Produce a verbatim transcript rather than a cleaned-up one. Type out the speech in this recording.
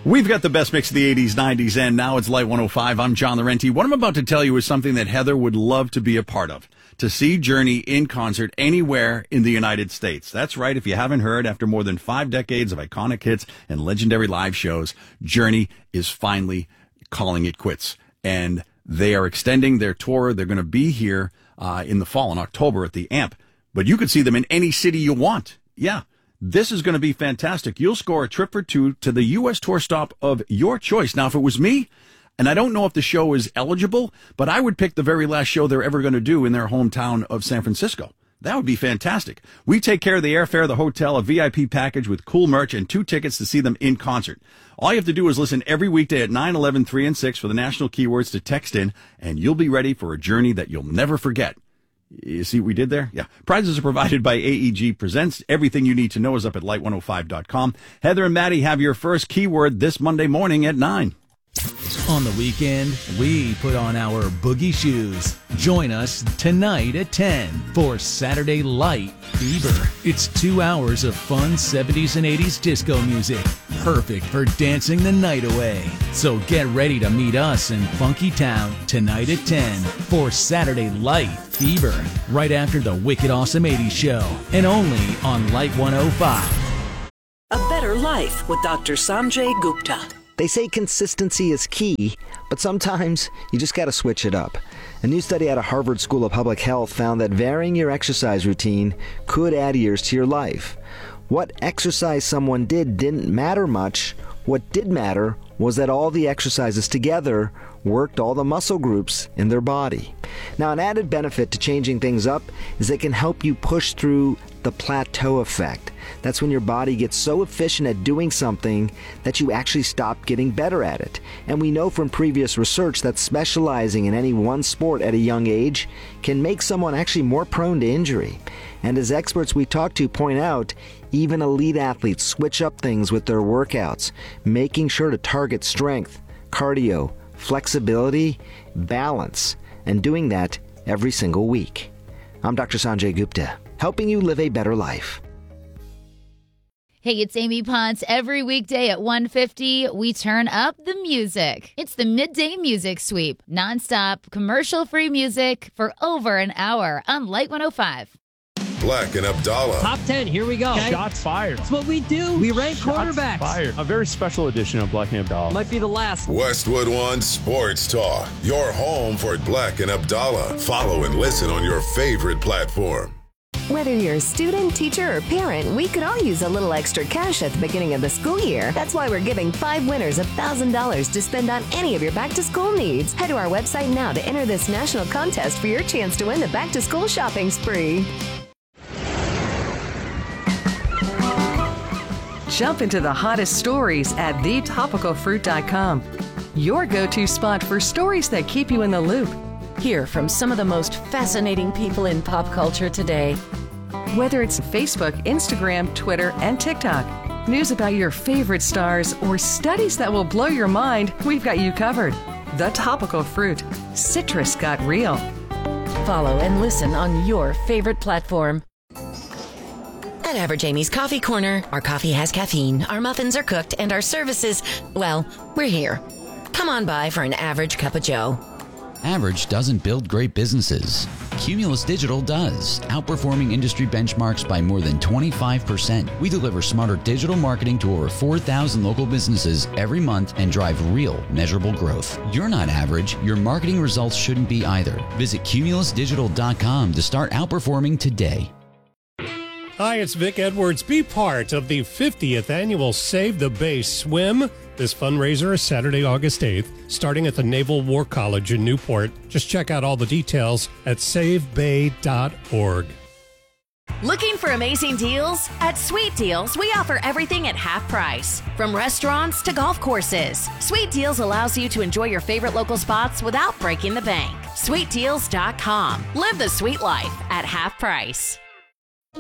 We've got the best mix of the eighties, nineties, and now it's Light one oh five. I'm John Laurenti. What I'm about to tell you is something that Heather would love to be a part of, to see Journey in concert anywhere in the United States. That's right. If you haven't heard, after more than five decades of iconic hits and legendary live shows, Journey is finally calling it quits. And they are extending their tour. They're going to be here uh, in the fall, in October at the A M P. But you could see them in any city you want. Yeah. This is going to be fantastic. You'll score a trip or two to the U S tour stop of your choice. Now, if it was me, and I don't know if the show is eligible, but I would pick the very last show they're ever going to do in their hometown of San Francisco. That would be fantastic. We take care of the airfare, the hotel, a V I P package with cool merch, and two tickets to see them in concert. All you have to do is listen every weekday at nine, eleven, three, and six for the national keywords to text in, and you'll be ready for a journey that you'll never forget. You see what we did there? Yeah. Prizes are provided by A E G Presents. Everything you need to know is up at light one oh five dot com. Heather and Maddie have your first keyword this Monday morning at nine. On the weekend, we put on our boogie shoes. Join us tonight at ten for Saturday Light Fever. It's two hours of fun seventies and eighties disco music, perfect for dancing the night away. So get ready to meet us in Funky Town tonight at ten for Saturday Light Fever, right after the Wicked Awesome eighties show, and only on Light one oh five. A Better Life with Doctor Sanjay Gupta. They say consistency is key, but sometimes you just got to switch it up. A new study out of Harvard School of Public Health found that varying your exercise routine could add years to your life. What exercise someone did didn't matter much. What did matter was that all the exercises together worked all the muscle groups in their body. Now, an added benefit to changing things up is it can help you push through the plateau effect. That's when your body gets so efficient at doing something that you actually stop getting better at it. And we know from previous research that specializing in any one sport at a young age can make someone actually more prone to injury. And as experts we talk to point out, even elite athletes switch up things with their workouts, making sure to target strength, cardio, flexibility, balance, and doing that every single week. I'm Doctor Sanjay Gupta, helping you live a better life. Hey, it's Amy Ponce. Every weekday at one fifty, we turn up the music. It's the Midday Music Sweep. Nonstop, commercial-free music for over an hour on Light one oh five. Black and Abdallah. Top ten, here we go. Okay. Shots fired. That's what we do. We rank Shots quarterbacks. Fired. A very special edition of Black and Abdallah. Might be the last. Westwood One Sports Talk. Your home for Black and Abdallah. Follow and listen on your favorite platform. Whether you're a student, teacher, or parent, we could all use a little extra cash at the beginning of the school year. That's why we're giving five winners one thousand dollars to spend on any of your back-to-school needs. Head to our website now to enter this national contest for your chance to win the back-to-school shopping spree. Jump into the hottest stories at the topical fruit dot com. Your go-to spot for stories that keep you in the loop. Hear from some of the most fascinating people in pop culture today. Whether it's Facebook, Instagram, Twitter, and TikTok, news about your favorite stars, or studies that will blow your mind, we've got you covered. The Topical Fruit. Citrus got real. Follow and listen on your favorite platform. At Average Amy's Coffee Corner, our coffee has caffeine, our muffins are cooked, and our services, well, we're here. Come on by for an average cup of joe. Average doesn't build great businesses. Cumulus Digital does, outperforming industry benchmarks by more than twenty-five percent. We deliver smarter digital marketing to over four thousand local businesses every month and drive real, measurable growth. You're not average. Your marketing results shouldn't be either. Visit cumulus digital dot com to start outperforming today. Hi, it's Vic Edwards. Be part of the fiftieth annual Save the Bay Swim. This fundraiser is Saturday, August eighth, starting at the Naval War College in Newport. Just check out all the details at save bay dot org. Looking for amazing deals? At Sweet Deals, we offer everything at half price. From restaurants to golf courses, Sweet Deals allows you to enjoy your favorite local spots without breaking the bank. sweet deals dot com. Live the sweet life at half price.